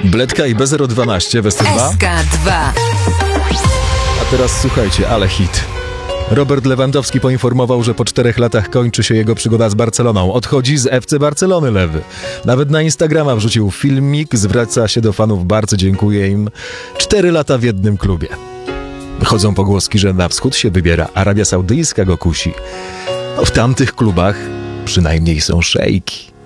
Bledka i B012 w SK2. SK2. A teraz słuchajcie, ale hit. Robert Lewandowski poinformował, że po 4 latach kończy się jego przygoda z Barceloną. Odchodzi z FC Barcelony Lewy. Nawet na Instagrama wrzucił filmik, zwraca się do fanów Barcy, dziękuję im. 4 lata w jednym klubie. Chodzą pogłoski, że na wschód się wybiera. Arabia Saudyjska go kusi. W tamtych klubach przynajmniej są szejki.